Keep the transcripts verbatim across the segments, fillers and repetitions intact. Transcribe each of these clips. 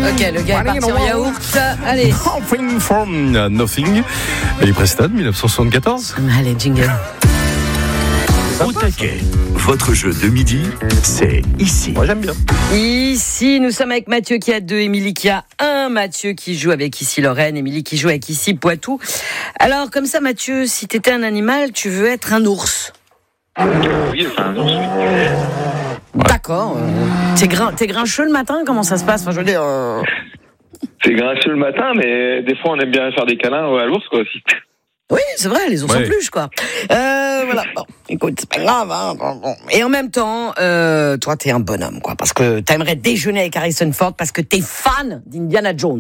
Ok, le gars est parti en yaourt. Allez. Nothing from Nothing. Billy Preston, dix-neuf cent soixante-quatorze. Allez, jingle. Au taquet, votre jeu de midi, c'est ici. Moi, j'aime bien. Ici, nous sommes avec Mathieu qui a deux, Émilie qui a un, Mathieu qui joue avec ici Lorraine, Émilie qui joue avec ici Poitou. Alors, comme ça, Mathieu, si t'étais un animal, tu veux être un ours. Oui, enfin, un ours. D'accord. Euh, t'es, grin, t'es grincheux le matin? Comment ça se passe? Enfin, je veux dire... Euh... C'est grincheux le matin, mais des fois, on aime bien faire des câlins à l'ours, quoi, aussi. Oui, c'est vrai, les ours Ouais. en peluche, quoi. Euh, voilà. Bon, écoute, c'est pas grave, hein. Bon, bon. Et en même temps, euh, toi, t'es un bonhomme, quoi, parce que t'aimerais déjeuner avec Harrison Ford parce que t'es fan d'Indiana Jones.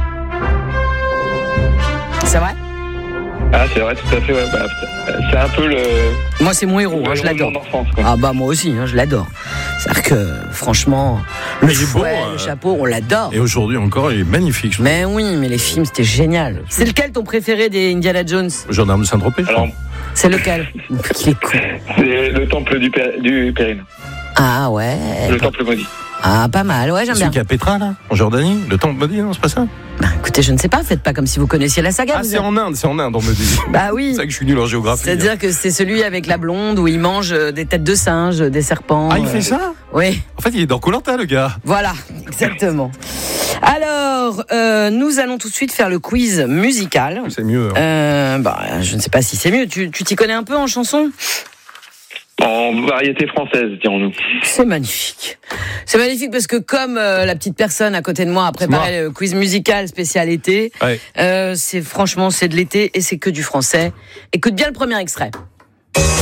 C'est vrai? Ah, c'est vrai, tout à fait, ouais. Bah, c'est un peu le... Moi, c'est mon héros, hein, je l'adore. Enfance, quoi. Ah bah moi aussi, hein, je l'adore. C'est-à-dire que, franchement, le Il est beau, fouet, hein. le chapeau, on l'adore. Et aujourd'hui encore, il est magnifique. je Mais oui, mais les films, c'était génial. C'est lequel ton préféré des Indiana Jones? trouve. Gendarme de Saint-Tropez. je Alors, crois. C'est lequel? Il est con. c'est le temple du, Pér- du Périne. Ah ouais. Le temple maudit. Ah, pas mal, ouais, j'aime C'est bien. celui qui a Petra, là, en Jordanie. Le temple me dit, non, c'est pas ça? Bah, écoutez, je ne sais pas, faites pas comme si vous connaissiez la saga. Ah, vous c'est êtes- en Inde, c'est en Inde, on me dit. Bah oui. C'est ça que je suis nul en géographie. C'est-à-dire que c'est celui avec la blonde où il mange euh, des têtes de singe, des serpents. Ah, il euh, fait ça? Oui, En fait, il est dans Koh-Lanta, le gars. voilà, exactement. Alors, euh, nous allons tout de suite faire le quiz musical. C'est mieux. hein. Euh, bah, je ne sais pas si c'est mieux. Tu, tu t'y connais un peu en chanson? En variété française, dirons-nous. C'est magnifique. C'est magnifique parce que comme euh, la petite personne à côté de moi a préparé moi. le quiz musical spécial été, Ouais. euh, c'est franchement c'est de l'été et c'est que du français. Écoute bien le premier extrait.